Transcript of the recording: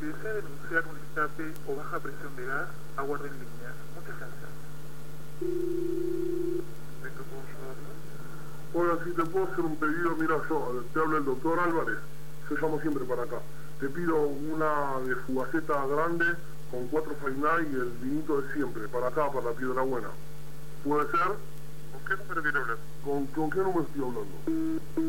Si desea denunciar un escape o baja presión de gas, aguarde en línea. Muchas gracias. ¿Esto puedo ayudarlo? Hola, si te puedo hacer un pedido, mira, yo te hablo el doctor Álvarez, yo llamo siempre para acá. Te pido una de fugaceta grande con 4 fainá y el vinito de siempre, para acá, para la Piedra Buena. ¿Puede ser? ¿Con qué número quiere hablar? ¿Con qué número estoy hablando?